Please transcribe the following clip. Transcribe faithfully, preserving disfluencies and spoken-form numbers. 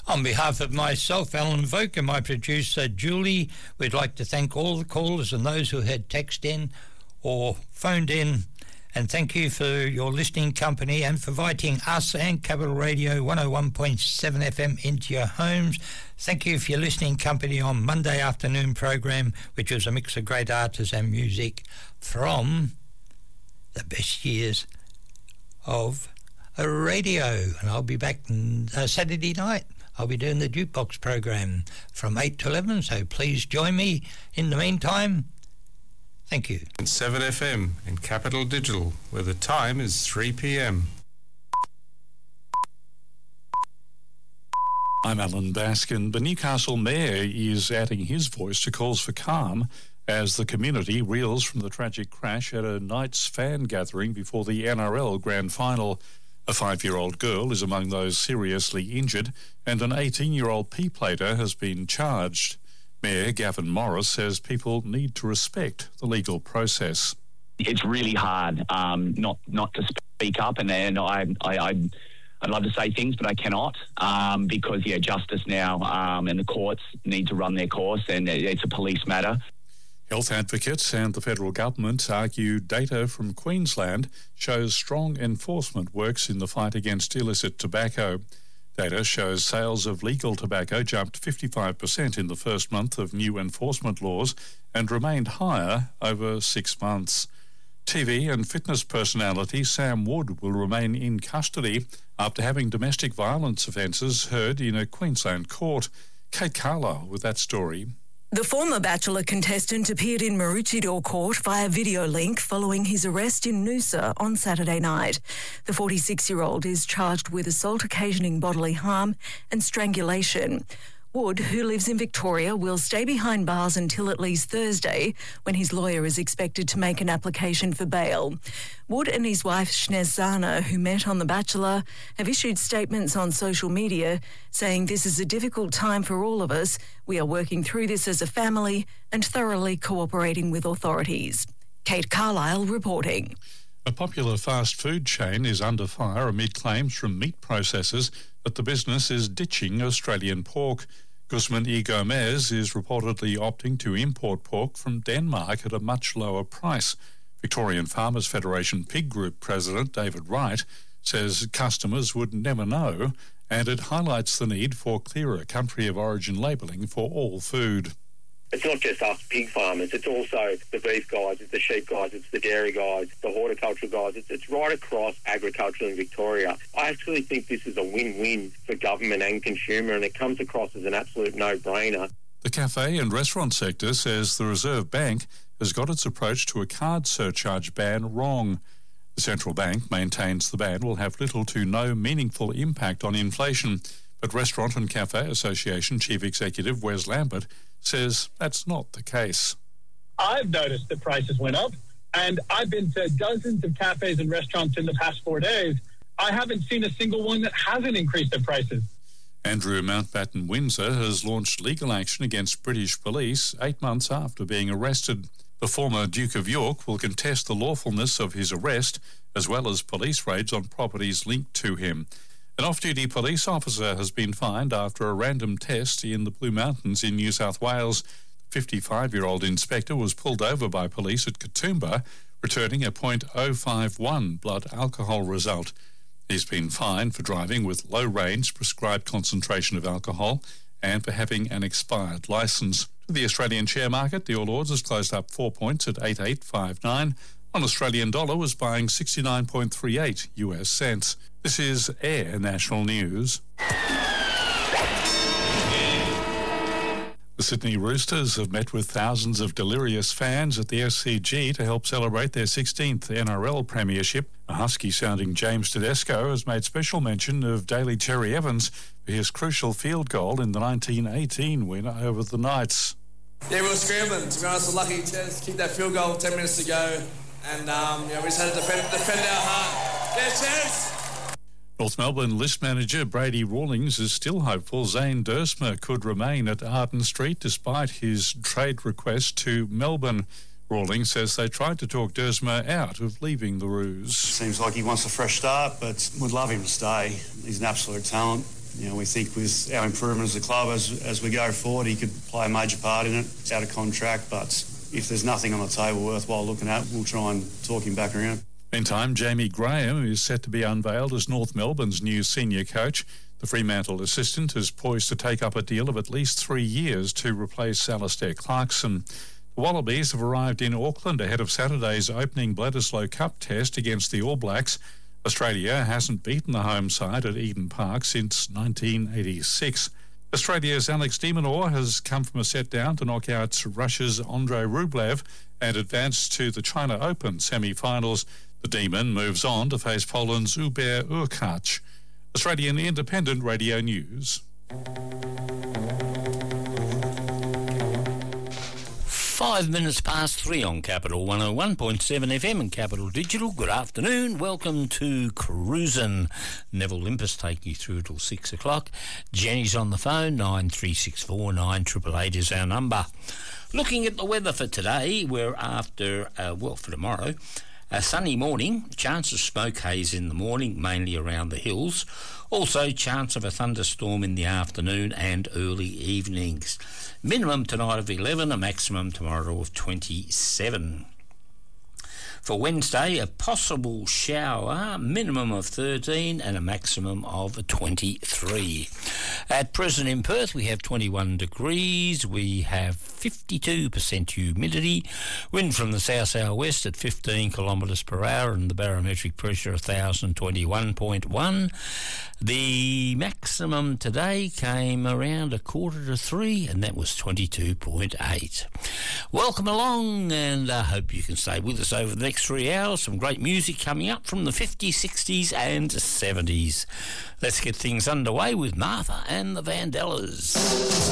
On behalf of myself, Alan Voke, and my producer, Julie, we'd like to thank all the callers and those who had text in or phoned in. And thank you for your listening company and for inviting us and Capital Radio one oh one point seven F M into your homes. Thank you for your listening company on Monday afternoon program, which was a mix of great artists and music from the best years of radio. And I'll be back uh, Saturday night. I'll be doing the Jukebox program from eight to eleven, so please join me. In the meantime, thank you. seven F M in Capital Digital, where the time is three p.m. I'm Alan Baskin. The Newcastle Mayor is adding his voice to calls for calm as the community reels from the tragic crash at a Knights fan gathering before the N R L Grand Final. A five-year-old girl is among those seriously injured, and an eighteen-year-old P-plater has been charged. Mayor Gavin Morris says people need to respect the legal process. It's really hard um, not not to speak up, and, and I, I, I'd, I'd love to say things, but I cannot um, because, yeah, justice now um, and the courts need to run their course, and it's a police matter. Health advocates and the federal government argue data from Queensland shows strong enforcement works in the fight against illicit tobacco. Data shows sales of legal tobacco jumped fifty-five percent in the first month of new enforcement laws and remained higher over six months. T V and fitness personality Sam Wood will remain in custody after having domestic violence offences heard in a Queensland court. Kate Carlisle with that story. The former Bachelor contestant appeared in Maroochydore Court via video link following his arrest in Noosa on Saturday night. The forty-six-year-old is charged with assault occasioning bodily harm and strangulation. Wood, who lives in Victoria, will stay behind bars until at least Thursday, when his lawyer is expected to make an application for bail. Wood and his wife Shnez Zana, who met on The Bachelor, have issued statements on social media saying this is a difficult time for all of us. We are working through this as a family and thoroughly cooperating with authorities. Kate Carlisle reporting. A popular fast food chain is under fire amid claims from meat processors that the business is ditching Australian pork. Guzman y Gomez is reportedly opting to import pork from Denmark at a much lower price. Victorian Farmers Federation Pig Group President David Wright says customers would never know, and it highlights the need for clearer country of origin labelling for all food. It's not just us pig farmers, it's also the beef guys, it's the sheep guys, it's the dairy guys, the horticultural guys. It's, it's right across agriculture in Victoria. I actually think this is a win-win for government and consumer, and it comes across as an absolute no-brainer. The cafe and restaurant sector says the Reserve Bank has got its approach to a card surcharge ban wrong. The central bank maintains the ban will have little to no meaningful impact on inflation, but Restaurant and Cafe Association Chief Executive Wes Lambert says that's not the case. I've noticed that prices went up, and I've been to dozens of cafes and restaurants in the past four days. I haven't seen a single one that hasn't increased their prices. Andrew Mountbatten Windsor has launched legal action against British police eight months after being arrested. The former Duke of York will contest the lawfulness of his arrest, as well as police raids on properties linked to him. An off-duty police officer has been fined after a random test in the Blue Mountains in New South Wales. The fifty-five-year-old inspector was pulled over by police at Katoomba, returning a point oh five one blood alcohol result. He's been fined for driving with low range prescribed concentration of alcohol and for having an expired licence. To the Australian share market, the All Ords has closed up four points at eight eight five nine. One Australian dollar was buying sixty-nine point three eight U S cents. This is Air National News. The Sydney Roosters have met with thousands of delirious fans at the S C G to help celebrate their sixteenth N R L premiership. A husky-sounding James Tedesco has made special mention of Daly Cherry Evans for his crucial field goal in the nineteen eighteen win over the Knights. Yeah, we were scrambling. To be honest, we're lucky to kick that field goal ten minutes to go. And um, yeah, we just had to defend, defend our heart. Yeah, cheers! North Melbourne list manager Brady Rawlings is still hopeful Zane Duursma could remain at Arden Street despite his trade request to Melbourne. Rawlings says they tried to talk Duursma out of leaving the Roos. Seems like he wants a fresh start, but would love him to stay. He's an absolute talent. you know, we think with our improvement as a club as as we go forward, he could play a major part in it. It's out of contract, but if there's nothing on the table worthwhile looking at, we'll try and talk him back around. Meantime, Jamie Graham is set to be unveiled as North Melbourne's new senior coach. The Fremantle assistant is poised to take up a deal of at least three years to replace Alistair Clarkson. The Wallabies have arrived in Auckland ahead of Saturday's opening Bledisloe Cup test against the All Blacks. Australia hasn't beaten the home side at Eden Park since nineteen eighty-six. Australia's Alex de Minaur has come from a set down to knock out Russia's Andrei Rublev and advance to the China Open semi-finals. The Demon moves on to face Poland's Hubert Urkacz. Australian Independent Radio News. Five minutes past three on Capital one oh one point seven F M and Capital Digital. Good afternoon. Welcome to Cruisin'. Neville Limpus take you through till six o'clock. Jenny's on the phone. nine three six four nine eight eight eight is our number. Looking at the weather for today, we're after, uh, well, for tomorrow, a sunny morning, chance of smoke haze in the morning, mainly around the hills. Also, chance of a thunderstorm in the afternoon and early evenings. Minimum tonight of eleven, a maximum tomorrow of twenty-seven. For Wednesday, a possible shower, minimum of thirteen and a maximum of twenty-three. At present in Perth, we have twenty-one degrees. We have fifty-two percent humidity. Wind from the south-southwest at fifteen kilometres per hour and the barometric pressure one thousand twenty-one point one. The maximum today came around a quarter to three and that was twenty-two point eight. Welcome along, and I hope you can stay with us over the next three hours. Some great music coming up from the fifties, sixties and seventies. Let's get things underway with Martha and the Vandellas.